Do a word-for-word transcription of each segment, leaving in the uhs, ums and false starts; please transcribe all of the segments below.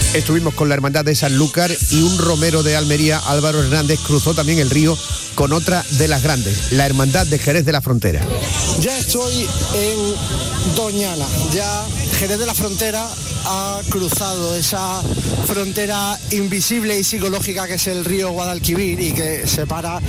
Estuvimos con la Hermandad de Sanlúcar y un romero de Almería, Álvaro Hernández, cruzó también el río con otra de las grandes, la Hermandad de Jerez de la Frontera. Ya estoy en Doñana, ya Jerez de la Frontera ha cruzado esa frontera invisible y psicológica que es el río Guadalquivir y que separa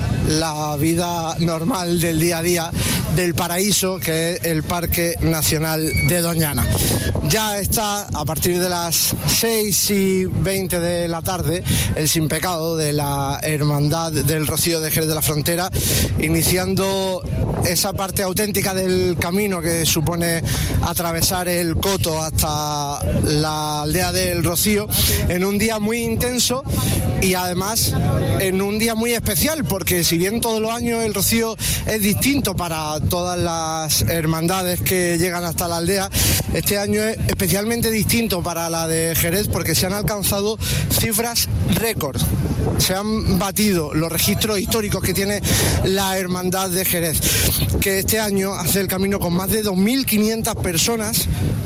la vida normal del día a día del paraíso que es el Parque Nacional de Doñana. Ya está a partir de las seis y veinte de la tarde el Sin Pecado de la Hermandad del Rocío de Jerez de la Frontera, iniciando esa parte auténtica del camino que supone atravesar el Coto hasta la aldea del Rocío, en un día muy intenso y además en un día muy especial, porque si bien todos los años el Rocío es distinto para todas las hermandades que llegan hasta la aldea, este año es especialmente distinto para la de Jerez porque se han alcanzado cifras récord. Se han batido los registros históricos que tiene la Hermandad de Jerez, que este año hace el camino con más de dos mil quinientas personas,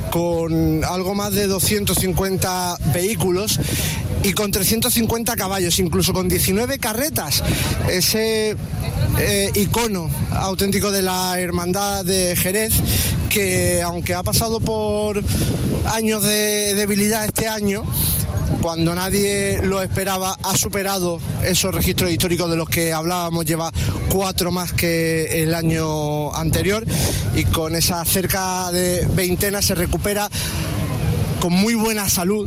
con algo más de doscientos cincuenta vehículos y con trescientos cincuenta caballos, incluso con diecinueve carretas. Ese eh, icono auténtico de la Hermandad de Jerez, que aunque ha pasado por años de debilidad este año, cuando nadie lo esperaba, ha superado esos registros históricos de los que hablábamos, lleva cuatro más que el año anterior y con esa cerca de veintena se recupera con muy buena salud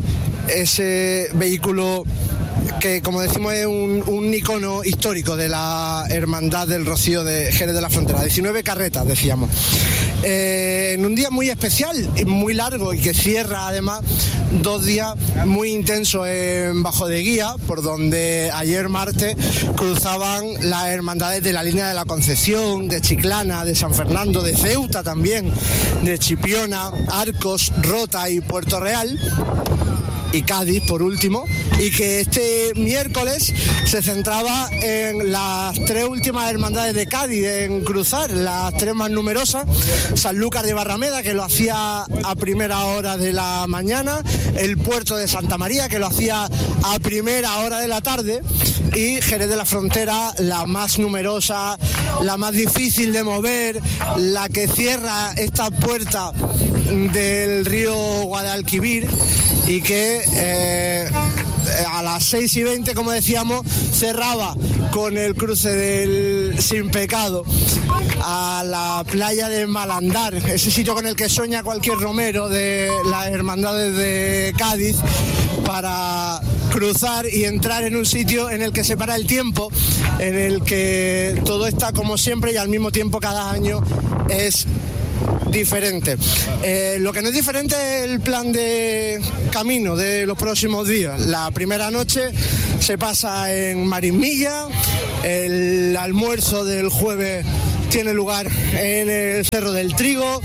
ese vehículo que, como decimos, es un, un icono histórico de la Hermandad del Rocío de Jerez de la Frontera. diecinueve carretas, decíamos. Eh, en un día muy especial, muy largo y que cierra además dos días muy intensos en Bajo de Guía, por donde ayer martes cruzaban las hermandades de la línea de la Concepción, de Chiclana, de San Fernando, de Ceuta también, de Chipiona, Arcos, Rota y Puerto Real. Y Cádiz, por último, y que este miércoles se centraba en las tres últimas hermandades de Cádiz en cruzar, las tres más numerosas: Sanlúcar de Barrameda, que lo hacía a primera hora de la mañana, el Puerto de Santa María, que lo hacía a primera hora de la tarde, y Jerez de la Frontera, la más numerosa, la más difícil de mover, la que cierra esta puerta del río Guadalquivir y que eh, a las seis y veinte, como decíamos, cerraba con el cruce del Sin Pecado a la playa de Malandar, ese sitio con el que sueña cualquier romero de las hermandades de Cádiz, para cruzar y entrar en un sitio en el que se para el tiempo, en el que todo está como siempre y al mismo tiempo cada año es diferente. Eh, lo que no es diferente es el plan de camino de los próximos días. La primera noche se pasa en Marismilla, el almuerzo del jueves tiene lugar en el Cerro del Trigo,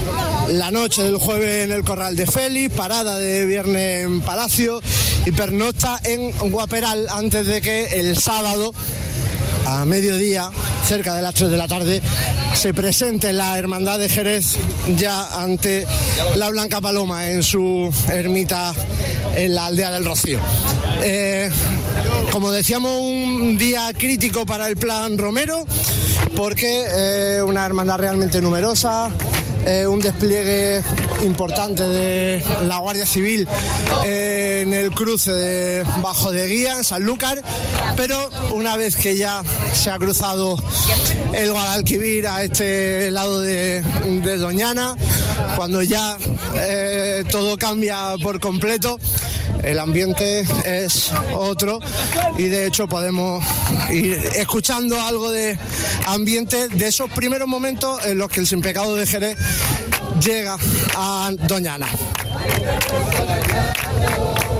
la noche del jueves en el Corral de Félix, parada de viernes en Palacio y pernocta en Guaperal antes de que el sábado a mediodía, cerca de las tres de la tarde, se presente la Hermandad de Jerez ya ante la Blanca Paloma en su ermita en la aldea del Rocío. Eh, como decíamos, un día crítico para el plan romero, porque es eh, una hermandad realmente numerosa, eh, un despliegue importante de la Guardia Civil eh, en el cruce de Bajo de Guía, en Sanlúcar, pero una vez que ya se ha cruzado el Guadalquivir a este lado de, de Doñana, cuando ya eh, todo cambia por completo, el ambiente es otro y de hecho podemos ir escuchando algo de ambiente de esos primeros momentos en los que el Sin Pecado de Jerez llega a Doñana.